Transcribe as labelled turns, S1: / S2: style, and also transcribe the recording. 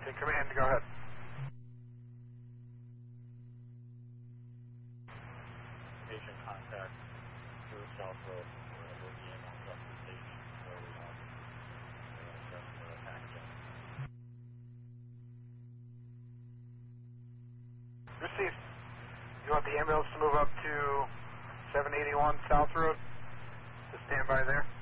S1: Take command, go ahead.
S2: Patient contact through South Road. We're the ambulance up to the station where we are just packaging.
S1: Received. You want the ambulance to move up to 781 South Road? To stand by there.